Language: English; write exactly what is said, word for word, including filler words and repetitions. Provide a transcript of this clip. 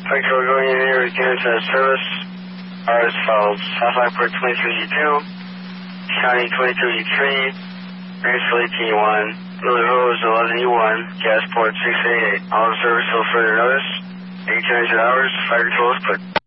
Flight control going in here, return to service. Are as follows. South Port twenty-three G two, County twenty-two G three, Graceful eighteen E one, Miller Rose eleven E one, Gas Port six eighty-eight. All service till further notice. eighteen hundred hours, fire control is put.